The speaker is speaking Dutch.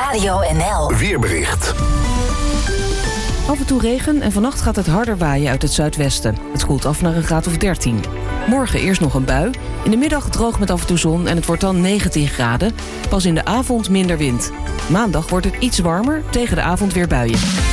Radio NL. Weerbericht. Af en toe regen en vannacht gaat het harder waaien uit het zuidwesten. Het koelt af naar een graad of 13. Morgen eerst nog een bui. In de middag droog met af en toe zon en het wordt dan 19 graden. Pas in de avond minder wind. Maandag wordt het iets warmer, tegen de avond weer buien.